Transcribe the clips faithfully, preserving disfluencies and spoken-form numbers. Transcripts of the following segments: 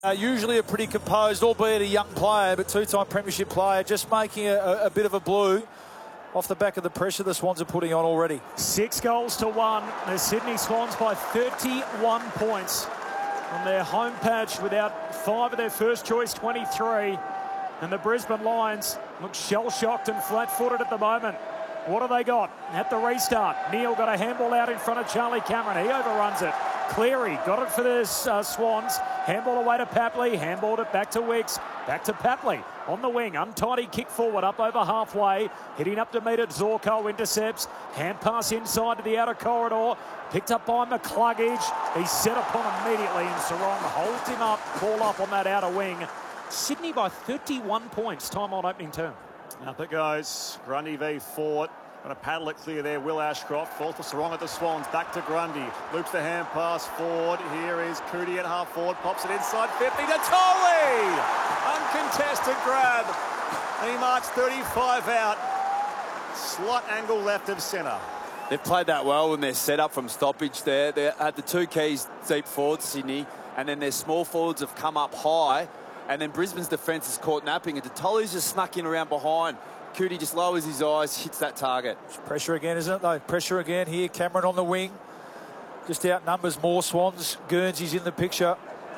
Uh, usually a pretty composed, albeit a young player, but two-time premiership player, just making a, a, a bit of a blue off the back of the pressure the Swans are putting on already. Six goals to one. The Sydney Swans by thirty-one points on their home patch without five of their first choice twenty-three. And the Brisbane Lions look shell-shocked and flat-footed at the moment. What have they got? At the restart, Neil got a handball out in front of Charlie Cameron. He overruns it. Cleary got it for the uh, Swans. Handball away to Papley. Handballed it back to Wicks. Back to Papley. On the wing. Untidy kick forward up over halfway. Hitting up to meet it. Zorko intercepts. Hand pass inside to the outer corridor. Picked up by McCluggage. He's set upon immediately and Sarong holds him up. Ball up on that outer wing. Sydney by thirty-one points. Time on opening turn. Up it goes. Grundy v Ford. Going to paddle it clear there. Will Ashcroft falls for Sarong at the Swans. Back to Grundy. Loops the hand pass forward. Here is Cootie at half forward. Pops it inside fifty to Tolley. Uncontested grab. And he marks thirty-five out. Slight angle left of centre. They've played that well in their setup from stoppage there. They had the two keys deep forward, Sydney, and then their small forwards have come up high, and then Brisbane's defence is caught napping, and Tolley's just snuck in around behind. Cootie just lowers his eyes, hits that target. It's pressure again, isn't it, though? Pressure again here. Cameron on the wing. Just outnumbers more Swans. Guernsey's in the picture.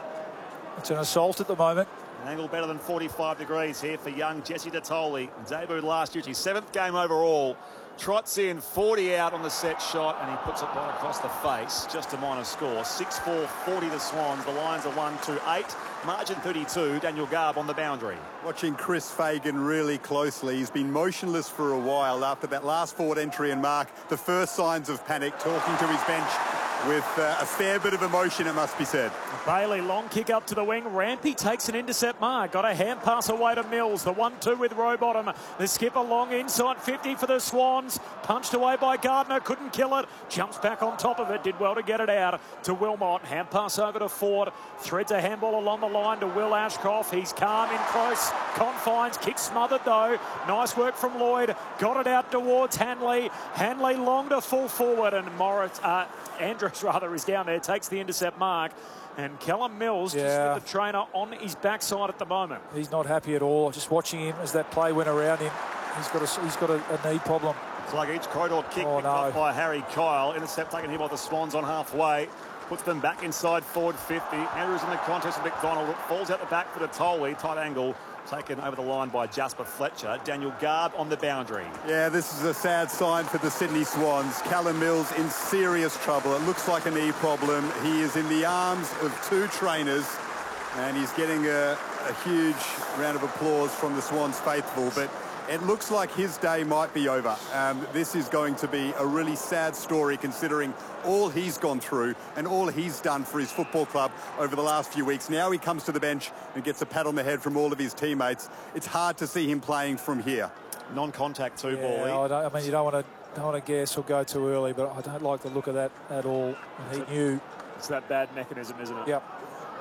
It's an assault at the moment. An angle better than forty-five degrees here for young Jesse Tolley. Debuted last year, his seventh game overall. Trots in, forty out on the set shot, and he puts it right across the face. Just a minor score. six four, forty the Swans. The Lions are one two eight. Margin thirty-two. Daniel Garb on the boundary. Watching Chris Fagan really closely. He's been motionless for a while after that last forward entry and mark. The first signs of panic, talking to his bench with uh, a fair bit of emotion, it must be said. Bailey, long kick up to the wing. Rampy takes an intercept mark. Got a hand pass away to Mills. The one two with Rowbottom. The skipper long inside fifty for the Swans. Punched away by Gardner. Couldn't kill it. Jumps back on top of it. Did well to get it out to Wilmot. Hand pass over to Ford. Threads a handball along the line to Will Ashcroft. He's calm in close confines. Kick smothered though. Nice work from Lloyd. Got it out towards Hanley. Hanley long to full forward. And Morris, uh, Andrews rather, is down there. Takes the intercept mark. And Callum Mills yeah. just with the trainer on his backside at the moment. He's not happy at all. Just watching him as that play went around him. He's got a, he's got a, a knee problem. It's like each corridor kick oh, picked no. up by Harry Kyle. Intercept taken here by the Swans on halfway. Puts them back inside forward fifty. Andrews in the contest with McDonald. It falls out the back for the Tolley. Tight angle. Taken over the line by Jasper Fletcher. Daniel Garb on the boundary. Yeah, this is a sad sign for the Sydney Swans. Callum Mills in serious trouble. It looks like a knee problem. He is in the arms of two trainers, and he's getting a, a huge round of applause from the Swans faithful, but it looks like his day might be over. Um, this is going to be a really sad story considering all he's gone through and all he's done for his football club over the last few weeks. Now he comes to the bench and gets a pat on the head from all of his teammates. It's hard to see him playing from here. Non-contact too, yeah, Bally. I, don't, I mean, you don't want to don't want to guess or go too early, but I don't like the look of that at all. And he knew. It's that bad mechanism, isn't it? Yep.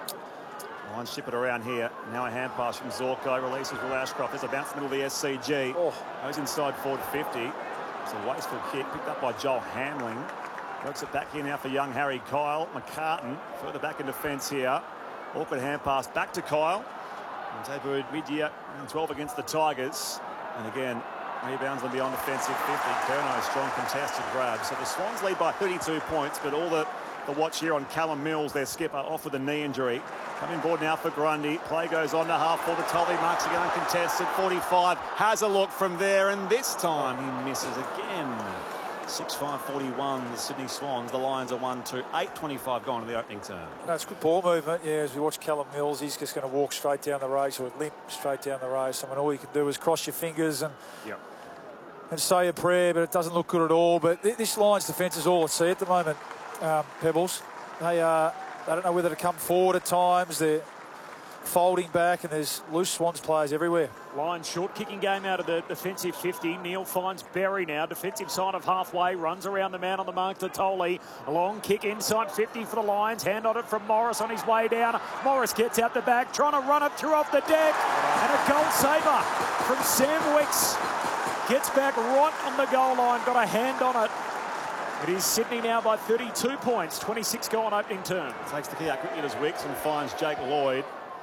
Line ship it around here. Now a hand pass from Zorko. Releases Will Ashcroft. There's a bounce in the middle of the S C G. Oh. Goes inside forward fifty. It's a wasteful kick picked up by Joel Handling. Works it back here now for young Harry Kyle. McCartan further back in defence here. Awkward hand pass back to Kyle. And debuted mid-year and twelve against the Tigers. And again, rebounds on beyond defensive fifty. Curnow, strong contested grab. So the Swans lead by thirty-two points, but all the, the watch here on Callum Mills, their skipper, off with a knee injury. Coming board now for Grundy. Play goes on to half for the Tolley. Marks again uncontested. forty-five. Has a look from there, and this time he misses again. six five forty-one, the Sydney Swans. The Lions are one two. eight twenty-five gone to the opening turn. That's good ball movement. Yeah, as we watch Callum Mills, he's just going to walk straight down the race or limp straight down the race. I mean, all you can do is cross your fingers and Yep. and say a prayer, but it doesn't look good at all. But th this Lions defence is all at sea at the moment, um, Pebbles. They, uh, they don't know whether to come forward at times. They're folding back, and there's loose Swans players everywhere. Lions short kicking game out of the defensive fifty. Neil finds Berry now. Defensive side of halfway. Runs around the man on the mark to Tolley. A long kick inside fifty for the Lions. Hand on it from Morris on his way down. Morris gets out the back, trying to run it through off the deck. And a goal saver from Sam Wicks. Gets back right on the goal line. Got a hand on it. It is Sydney now by thirty-two points. twenty-six gone opening turn. Takes the key out quickly as Wicks and finds Jake Lloyd.